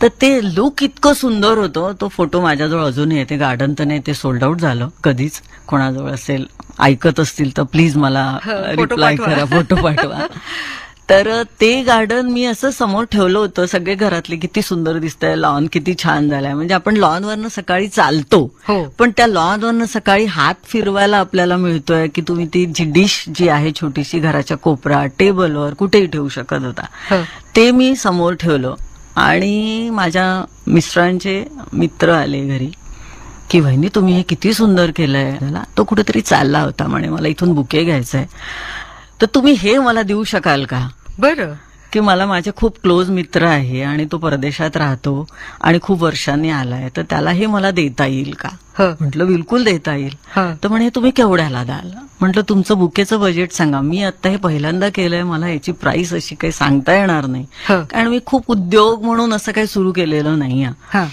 तर ते लुक इतकं सुंदर होतं. तो फोटो माझ्याजवळ अजूनही आहे. ते गार्डन तर नाही, ते सोल्ड आउट झालं. कधीच कोणाजवळ असेल, ऐकत असतील तर प्लीज मला रिप्लाय करा, फोटो पाठवा. तर ते गार्डन मी असं समोर ठेवलं होतं. सगळे घरातले किती सुंदर दिसतंय, लॉन किती छान झालाय. म्हणजे आपण लॉनवरनं सकाळी चालतो, पण त्या लॉनवरनं सकाळी हात फिरवायला आपल्याला मिळतोय की तुम्ही ती जी डिश जी आहे छोटीशी घराच्या कोपऱ्यात, टेबलवर कुठेही ठेवू शकत होता. ते मी समोर ठेवलं. आणि माझ्या मिस्टरांचे मित्र आले घरी की वहिनी तुम्ही हे किती सुंदर केलंय. तो कुठेतरी चालला होता, म्हणे मला इथून बुके घ्यायचंय, तर तुम्ही हे मला देऊ शकाल का. बरं. की मला माझे खूप क्लोज मित्र आहे आणि तो परदेशात राहतो आणि खूप वर्षांनी आलाय, तर त्याला हे मला देता येईल का. म्हटलं बिलकुल देता येईल. तर म्हणे तुम्ही केवढ्याला द्याल. म्हटलं तुमचं बुकेचं बजेट सांगा. मी आता हे पहिल्यांदा केलंय, मला याची प्राइस अशी काही सांगता येणार नाही, कारण मी खूप उद्योग म्हणून असं काही सुरू केलेलं नाही.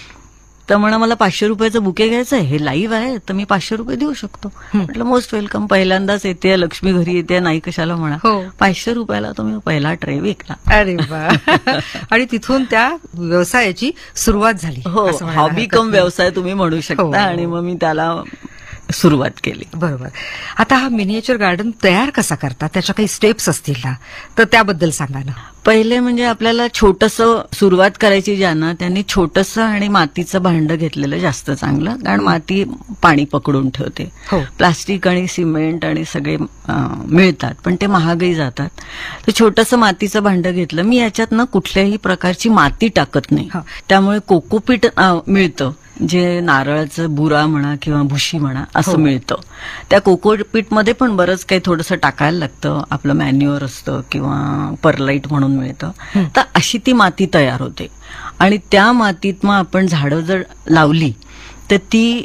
तर म्हणा मला 500 रुपयाचं बुके घ्यायचं आहे, हे लाईव्ह आहे तर मी 500 रुपये देऊ शकतो. म्हटलं मोस्ट वेलकम, पहिल्यांदाच येते, लक्ष्मी घरी येते, नाही कशाला म्हणा. 500 रुपयाला तुम्ही पहिला ट्रे विकला. अरे वा. आणि तिथून त्या व्यवसायाची सुरुवात झाली. हो, हॉबी कम व्यवसाय तुम्ही म्हणू शकता. आणि मग मी त्याला सुरुवात केली. बरोबर. आता हा मिनिएचर गार्डन तयार कसा करतात, त्याच्या काही स्टेप्स असतील ना, तर त्याबद्दल सांगा ना. पहिले म्हणजे आपल्याला छोटंसं सुरुवात करायची, ज्यांना त्यांनी छोटंसं आणि मातीचं भांडं घेतलेलं जास्त चांगलं, कारण माती पाणी पकडून ठेवते. प्लास्टिक आणि सिमेंट आणि सगळे मिळतात पण ते महागही जातात. तर छोटंसं मातीचं भांडं घेतलं मी. याच्यात ना कुठल्याही प्रकारची माती टाकत नाही, त्यामुळे कोकोपीट मिळतं, जे नारळाचं बुरा म्हणा किंवा भुशी म्हणा असं मिळतं. त्या कोकोपीटमध्ये पण बरंच काही थोडंसं टाकायला लागतं, आपलं मॅन्युअर असतं किंवा परलाईट म्हणून मिळतं. तर अशी ती माती तयार होते. आणि त्या मातीत मग आपण झाडं जर लावली तर ती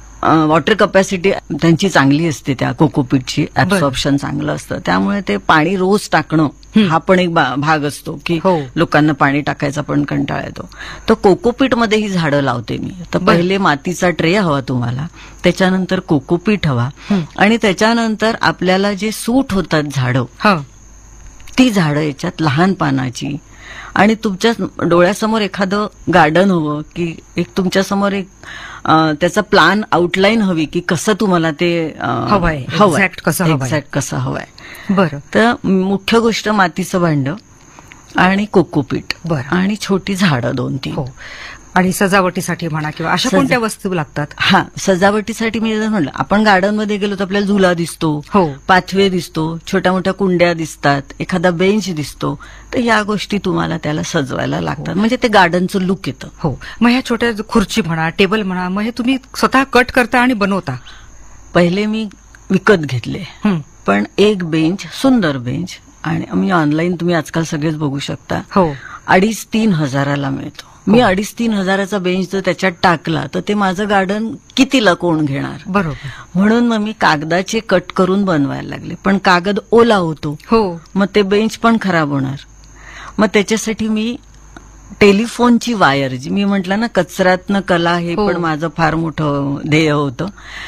वॉटर कपॅसिटी त्यांची चांगली असते, त्या कोकोपीटची ऍब्सॉर्प्शन चांगलं असतं. त्यामुळे ते पाणी रोज टाकणं हा पण एक भाग असतो की लोकांना पाणी टाकायचा पण कंटाळा येतो. तर कोकोपीटमध्ये ही झाडं लावते मी. तर पहिले मातीचा ट्रे हवा तुम्हाला, त्याच्यानंतर कोकोपीट हवा, आणि त्याच्यानंतर आपल्याला जे सूट होतात झाडं, ती झाडं याच्यात लहान पानाची. आणि तुमच्या डोळ्यासमोर एखादं गार्डन हवं की एक तुमच्यासमोर एक त्याचा प्लॅन आउटलाईन हवी की कसं तुम्हाला ते हवंय, एक्झॅक्ट कसं हवंय. बरं. तर मुख्य गोष्ट मातीचं भांडं आणि कोकोपीट आणि छोटी झाडं 2-3. आणि सजावटीसाठी म्हणा किंवा अशा कोणत्या वस्तू लागतात. हा, सजावटीसाठी मी म्हणलं, आपण गार्डन मध्ये गेलो तर आपल्याला झुला दिसतो, पाथवे दिसतो, छोट्या मोठ्या कुंड्या दिसतात, एखादा बेंच दिसतो. तर या गोष्टी तुम्हाला त्याला सजवायला लागतात, म्हणजे ते गार्डनचं लुक येतं. हो. मग ह्या छोट्या खुर्ची म्हणा, टेबल म्हणा, मग हे तुम्ही स्वतः कट करता आणि बनवता. पहिले मी विकत घेतले, पण एक बेंच, सुंदर बेंच, आणि मी ऑनलाईन तुम्ही आजकाल सगळेच बघू शकता, 2,500-3,000 हजाराला मिळतो. मी 2,500-3,000 हजाराचा बेंच जर त्याच्यात टाकला तर ते माझं गार्डन कितीला कोण घेणार. बरोबर. म्हणून मग मी कागदाचे कट करून बनवायला लागले, पण कागद ओला होतो, मग ते बेंच पण खराब होणार. मग त्याच्यासाठी मी टेलिफोनची वायर, जी मी म्हटलं ना कचऱ्यातनं कला, हे पण माझं फार मोठं ध्येय होतं.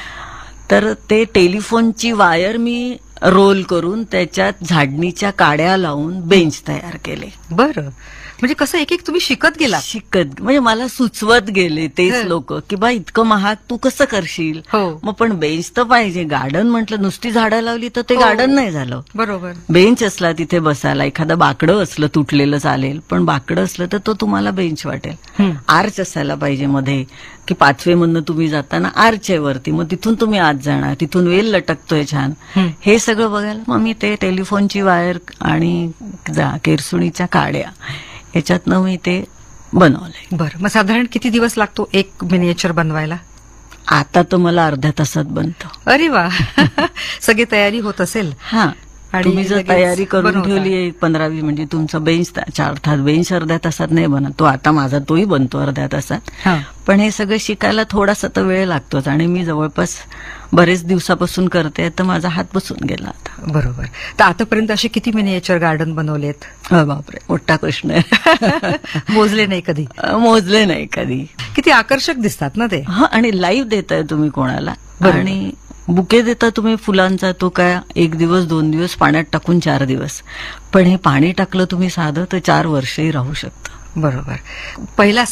तर ते टेलिफोनची वायर मी रोल करून त्याच्यात झाडणीच्या काड्या लावून बेंच तयार केले. बरं. म्हणजे कसं एक तुम्ही शिकत गेला. म्हणजे मला सुचवत गेले तेच लोक की बा इतकं महाग तू कसं करशील. मग पण बेंच तर पाहिजे. गार्डन म्हटलं नुसती झाडं लावली तर ते गार्डन नाही झालं. बरोबर. बेंच असला तिथे बसायला, एखादं बाकडं असलं तुटलेलं चालेल, पण बाकडं असलं तर तो तुम्हाला बेंच वाटेल. आर्च असायला पाहिजे मध्ये, की पाथवेमधनं तुम्ही जाताना आर्च आहे वरती, मग तिथून तुम्ही आत जाणार, तिथून वेल लटकतोय छान. हे सगळं बघायला मग मी ते टेलिफोनची वायर आणि केरसुणीच्या काड्या याच्यातनं मी ते बनवलंय. बरं. मग साधारण किती दिवस लागतो एक मिनिएचर बनवायला? आता तर मला अर्ध्या तासात बनतो. अरे वा. सगळी तयारी होत असेल. हा, तुम्ही जर तयारी करून ठेवली 15-20, म्हणजे तुमचा बेंच 4 तास, बेंच अर्ध्या तासात नाही बनत. तो आता माझा तोही बनतो अर्ध्या तासात. पण हे सगळं शिकायला थोडासा तर वेळ लागतोच, आणि मी जवळपास बरेच दिवसापासून करते, तर माझा हात बसून गेला आता. बरोबर. तर आतापर्यंत असे किती मिनिएचर गार्डन बनवलेत? बापरे, मोठा प्रश्न आहे. मोजले नाही कधी? मोजले नाही कधी. किती आकर्षक दिसतात ना ते. आणि लाईव्ह देताय तुम्ही कोणाला, आणि बुके देता तुम्ही फुलांचा, तो काय 1 दिवस 2 दिवस पाण्यात टाकून 4 दिवस, पण हे पाणी टाकलं तुम्ही साधं तर 4 वर्षही राहू शकतं. बरोबर. पहिला